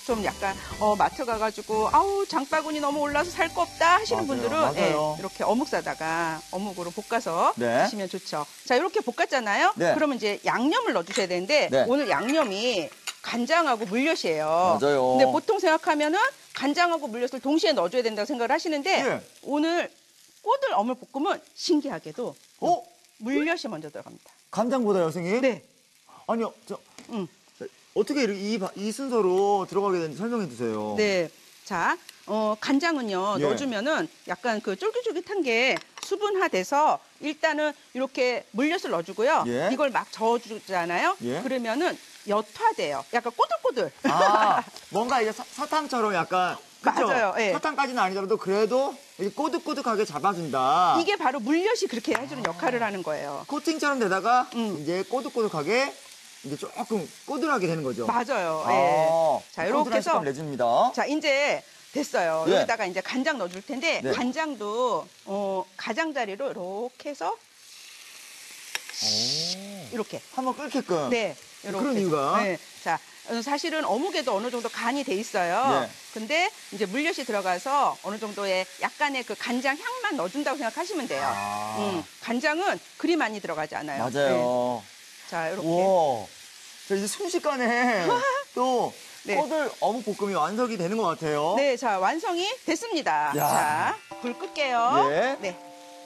좀 약간 마트 가가지고 아우 장바구니 너무 올라서 살 거 없다 하시는 분들은 예, 이렇게 어묵 사다가 어묵으로 볶아서 드시면 좋죠. 자, 이렇게 볶았잖아요. 그러면 이제 양념을 넣어주셔야 되는데 오늘 양념이 간장하고 물엿이에요. 맞아요. 근데 보통 생각하면은 간장하고 물엿을 동시에 넣어줘야 된다고 생각을 하시는데 오늘 꼬들 어묵 볶음은 신기하게도 물엿이 먼저 들어갑니다. 간장보다요, 선생님? 네. 아니요, 어떻게 이 순서로 들어가게 되는지 설명해 주세요. 네. 자, 간장은요, 넣어주면은 약간 그 쫄깃쫄깃한 게 수분화돼서 일단은 이렇게 물엿을 넣어주고요. 이걸 막 저어주잖아요. 그러면은 옅화돼요. 약간 꼬들꼬들. 아, 뭔가 이제 사탕처럼 약간. 그쵸? 맞아요. 예. 사탕까지는 아니더라도 그래도 이렇게 꼬득꼬득하게 잡아준다. 이게 바로 물엿이 그렇게 해주는 역할을 하는 거예요. 코팅처럼 되다가 이제 꼬득꼬득하게 이제 조금 꼬들하게 되는 거죠. 맞아요. 예. 자, 이렇게 해서 내줍니다. 자, 이제 됐어요. 여기다가 이제 간장 넣어줄 텐데 간장도 가장자리로 이렇게 해서 이렇게 한번 끓게끔. 네. 이렇게. 그런 이유가? 네. 자, 사실은 어묵에도 어느 정도 간이 돼 있어요. 근데 이제 물엿이 들어가서 어느 정도의 약간의 그 간장 향만 넣어준다고 생각하시면 돼요. 간장은 그리 많이 들어가지 않아요. 맞아요. 자, 이렇게. 우와. 자, 이제 순식간에 또 꼬들 어묵 볶음이 완성이 되는 것 같아요. 네, 자, 완성이 됐습니다. 자, 불 끌게요. 네.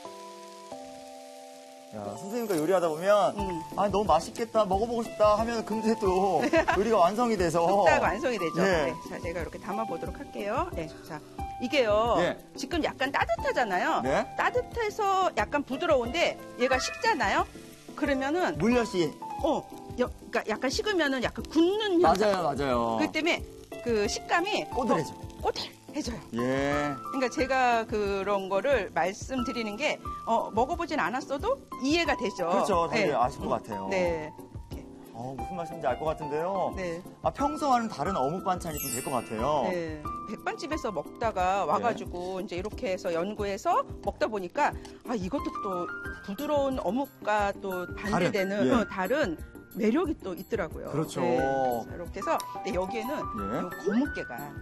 야, 선생님과 요리하다 보면 아, 너무 맛있겠다, 먹어보고 싶다 하면 금세 또 요리가 완성이 돼서 뚝딱 완성이 되죠. 네. 자, 제가 이렇게 담아보도록 할게요. 네, 자, 이게요. 지금 약간 따뜻하잖아요. 따뜻해서 약간 부드러운데 얘가 식잖아요. 그러면은 물엿이 그러니까 약간 식으면은 약간 굳는 현상. 맞아요. 그렇기 때문에 그 식감이 꼬들해져. 꼬들해져요. 예. 그러니까 제가 그런 거를 말씀드리는 게 먹어보진 않았어도 이해가 되죠. 그렇죠. 다들 아실 것 같아요. 네. 무슨 말씀인지 알 것 같은데요. 네. 아, 평소와는 다른 어묵 반찬이 좀 될 것 같아요. 네. 백반집에서 먹다가 와가지고 이제 이렇게 해서 연구해서 먹다 보니까 아, 이것도 또 부드러운 어묵과 또 반대되는 다른 매력이 또 있더라고요. 그렇죠. 네. 자, 이렇게 해서 여기에는 요 검은깨가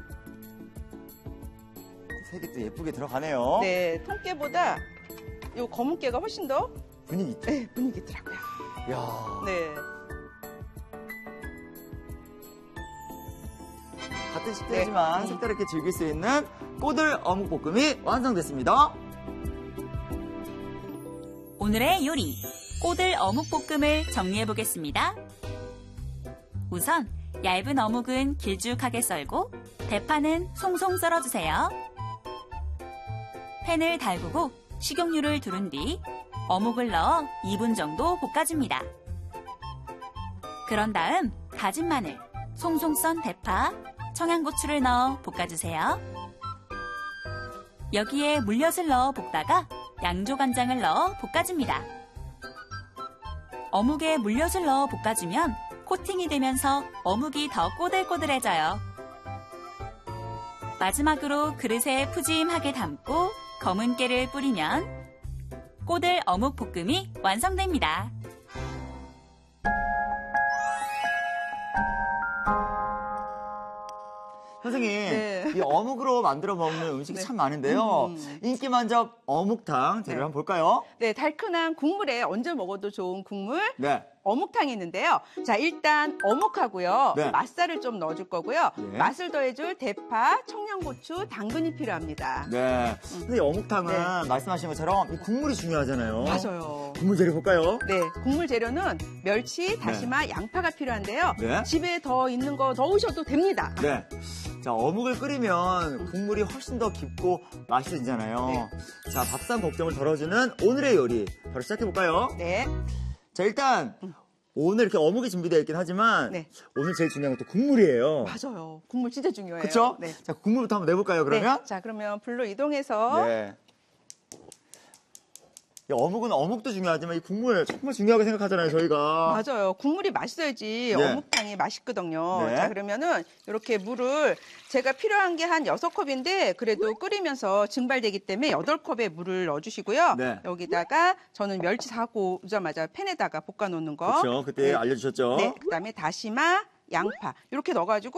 색이 또 예쁘게 들어가네요. 네, 통깨보다 요 검은깨가 훨씬 더 분위기 있죠? 네, 분위기 있더라고요. 이야. 네. 같은 식재지만 색다르게 즐길 수 있는 꼬들 어묵 볶음이 완성됐습니다. 오늘의 요리, 꼬들 어묵 볶음을 정리해 보겠습니다. 우선 얇은 어묵은 길쭉하게 썰고 대파는 송송 썰어주세요. 팬을 달구고 식용유를 두른 뒤 어묵을 넣어 2분 정도 볶아줍니다. 그런 다음 다진 마늘, 송송 썬 대파, 청양고추를 넣어 볶아주세요. 여기에 물엿을 넣어 볶다가 양조간장을 넣어 볶아줍니다. 어묵에 물엿을 넣어 볶아주면 코팅이 되면서 어묵이 더 꼬들꼬들해져요. 마지막으로 그릇에 푸짐하게 담고 검은 깨를 뿌리면 꼬들 어묵 볶음이 완성됩니다. 선생님, 이 어묵으로 만들어 먹는 음식이 참 많은데요. 인기 만점 어묵탕 재료를 한번 볼까요? 네, 달큰한 국물에 얹어 먹어도 좋은 국물. 네. 어묵탕이 있는데요. 자, 일단 어묵하고요. 맛살을 좀 넣어줄 거고요. 맛을 더해줄 대파, 청양고추, 당근이 필요합니다. 네. 근데 이 어묵탕은 말씀하신 것처럼 이 국물이 중요하잖아요. 맞아요. 국물 재료 볼까요? 네, 국물 재료는 멸치, 다시마, 양파가 필요한데요. 집에 더 있는 거 넣으셔도 됩니다. 네. 자, 어묵을 끓이면 국물이 훨씬 더 깊고 맛있어지잖아요. 자, 밥상 걱정을 덜어주는 오늘의 요리 바로 시작해볼까요? 네. 자, 일단 오늘 이렇게 어묵이 준비되어 있긴 하지만 오늘 제일 중요한 건 또 국물이에요. 맞아요. 국물 진짜 중요해요. 그렇죠? 네. 자, 국물부터 한번 내볼까요, 그러면? 네. 자, 그러면 불로 이동해서 이 어묵은 어묵도 중요하지만 이 국물 정말 중요하게 생각하잖아요, 저희가. 맞아요. 국물이 맛있어야지 어묵탕이 맛있거든요. 자, 그러면은 이렇게 물을 제가 필요한 게 한 6컵인데 그래도 끓이면서 증발되기 때문에 8컵의 물을 넣어주시고요. 여기다가 저는 멸치 사고 오자마자 팬에다가 볶아 놓는 거. 그렇죠. 그때 알려주셨죠. 네. 그다음에 다시마, 양파 이렇게 넣어가지고